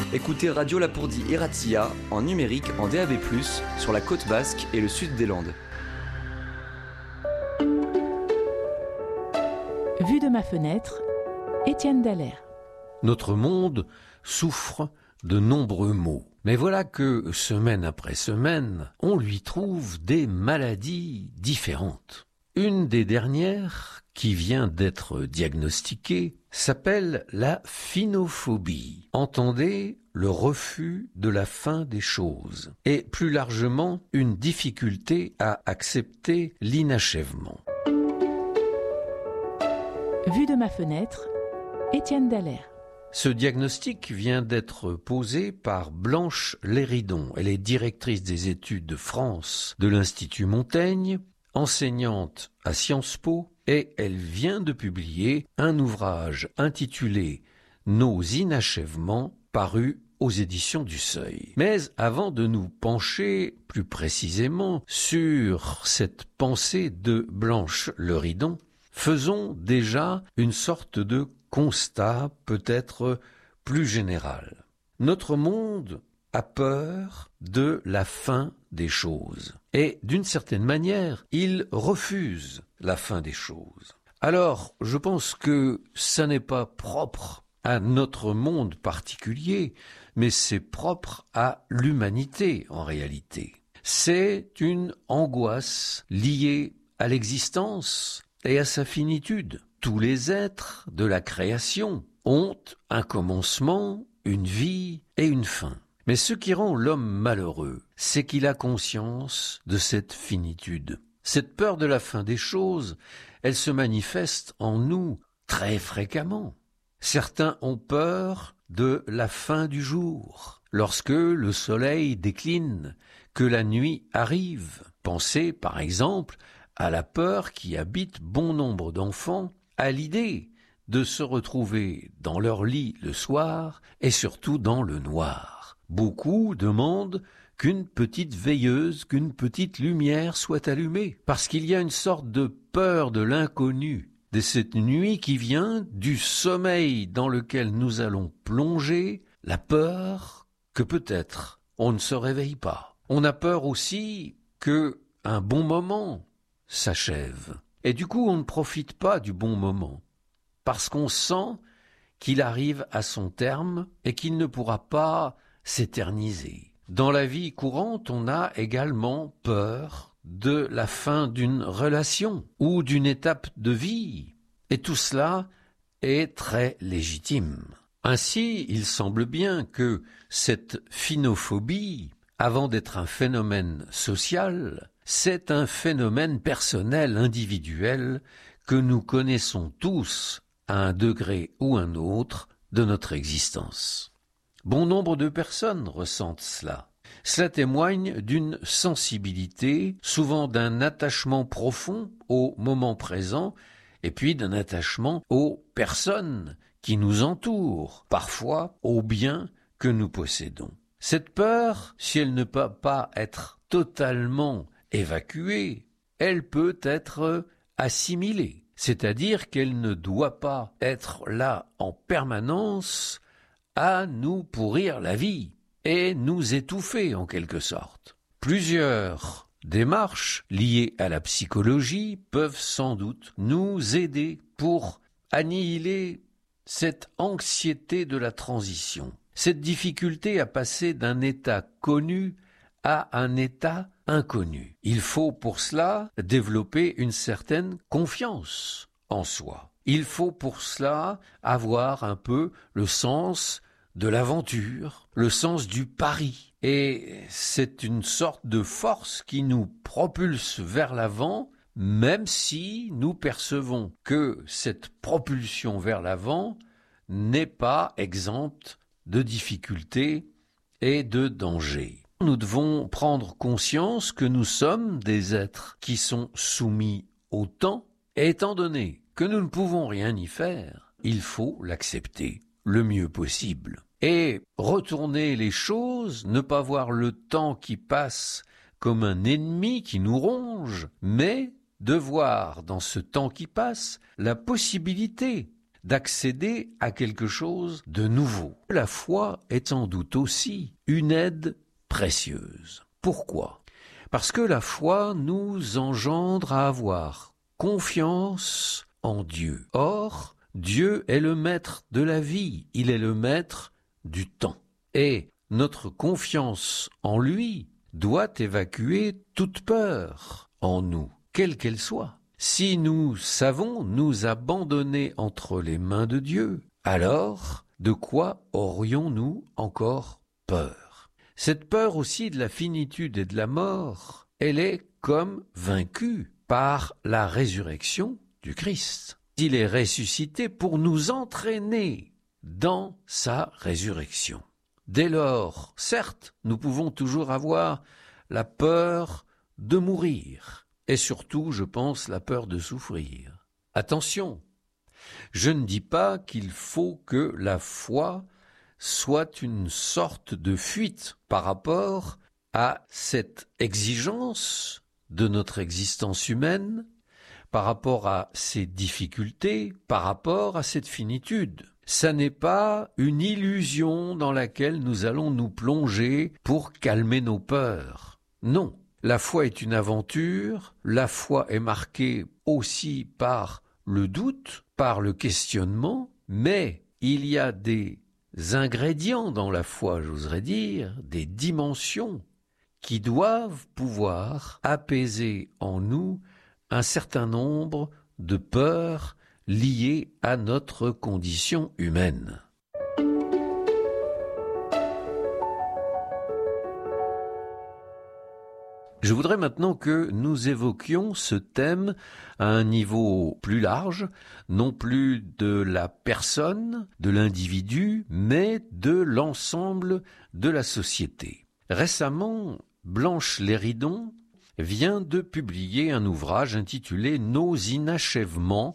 Écoutez Radio Lapourdie et Razzia en numérique en DAB+, sur la côte basque et le sud des Landes. Vue de ma fenêtre, Étienne Dallaire. Notre monde souffre de nombreux maux. Mais voilà que, semaine après semaine, on lui trouve des maladies différentes. Une des dernières, qui vient d'être diagnostiquée, s'appelle la phinophobie. Entendez, le refus de la fin des choses. Et plus largement, une difficulté à accepter l'inachèvement. Vue de ma fenêtre, Étienne Dallaire. Ce diagnostic vient d'être posé par Blanche Léridon. Elle est directrice des études de France de l'Institut Montaigne, enseignante à Sciences Po, et elle vient de publier un ouvrage intitulé « Nos inachèvements » paru aux éditions du Seuil. Mais avant de nous pencher plus précisément sur cette pensée de Blanche Léridon, faisons déjà une sorte de constat peut-être plus général. Notre monde a peur de la fin des choses. Et d'une certaine manière, il refuse la fin des choses. Alors, je pense que ça n'est pas propre à notre monde particulier, mais c'est propre à l'humanité en réalité. C'est une angoisse liée à l'existence et à sa finitude. Tous les êtres de la création ont un commencement, une vie et une fin. Mais ce qui rend l'homme malheureux, c'est qu'il a conscience de cette finitude. Cette peur de la fin des choses, elle se manifeste en nous très fréquemment. Certains ont peur de la fin du jour, lorsque le soleil décline, que la nuit arrive. Pensez par exemple à la peur qui habite bon nombre d'enfants, à l'idée de se retrouver dans leur lit le soir et surtout dans le noir. Beaucoup demandent qu'une petite veilleuse, qu'une petite lumière soit allumée, parce qu'il y a une sorte de peur de l'inconnu, de cette nuit qui vient du sommeil dans lequel nous allons plonger, la peur que peut-être on ne se réveille pas. On a peur aussi que un bon moment s'achève. Et du coup, on ne profite pas du bon moment, parce qu'on sent qu'il arrive à son terme et qu'il ne pourra pas s'éterniser. Dans la vie courante, on a également peur de la fin d'une relation ou d'une étape de vie. Et tout cela est très légitime. Ainsi, il semble bien que cette phinophobie, avant d'être un phénomène social, c'est un phénomène personnel, individuel, que nous connaissons tous à un degré ou un autre de notre existence. Bon nombre de personnes ressentent cela. Cela témoigne d'une sensibilité, souvent d'un attachement profond au moment présent, et puis d'un attachement aux personnes qui nous entourent, parfois aux biens que nous possédons. Cette peur, si elle ne peut pas être totalement évacuée, elle peut être assimilée, c'est-à-dire qu'elle ne doit pas être là en permanence à nous pourrir la vie et nous étouffer en quelque sorte. Plusieurs démarches liées à la psychologie peuvent sans doute nous aider pour annihiler cette anxiété de la transition, cette difficulté à passer d'un état connu à un état inconnu. Il faut pour cela développer une certaine confiance en soi. Il faut pour cela avoir un peu le sens de l'aventure, le sens du pari. Et c'est une sorte de force qui nous propulse vers l'avant, même si nous percevons que cette propulsion vers l'avant n'est pas exempte de difficultés et de dangers. Nous devons prendre conscience que nous sommes des êtres qui sont soumis au temps, et étant donné que nous ne pouvons rien y faire, il faut l'accepter le mieux possible. Et retourner les choses, ne pas voir le temps qui passe comme un ennemi qui nous ronge, mais de voir dans ce temps qui passe la possibilité d'accéder à quelque chose de nouveau. La foi est sans doute aussi une aide précieuse. Pourquoi ? Parce que la foi nous engendre à avoir confiance en Dieu. Or, Dieu est le maître de la vie, il est le maître du temps. Et notre confiance en lui doit évacuer toute peur en nous, quelle qu'elle soit. Si nous savons nous abandonner entre les mains de Dieu, alors de quoi aurions-nous encore peur ? Cette peur aussi de la finitude et de la mort, elle est comme vaincue par la résurrection du Christ. Il est ressuscité pour nous entraîner dans sa résurrection. Dès lors, certes, nous pouvons toujours avoir la peur de mourir, et surtout, je pense, la peur de souffrir. Attention, je ne dis pas qu'il faut que la foi soit une sorte de fuite par rapport à cette exigence de notre existence humaine, par rapport à ces difficultés, par rapport à cette finitude. Ça n'est pas une illusion dans laquelle nous allons nous plonger pour calmer nos peurs. Non, la foi est une aventure, la foi est marquée aussi par le doute, par le questionnement, mais il y a des ingrédients dans la foi, j'oserais dire, des dimensions qui doivent pouvoir apaiser en nous un certain nombre de peurs liées à notre condition humaine. Je voudrais maintenant que nous évoquions ce thème à un niveau plus large, non plus de la personne, de l'individu, mais de l'ensemble de la société. Récemment, Blanche Léridon vient de publier un ouvrage intitulé « Nos inachèvements »,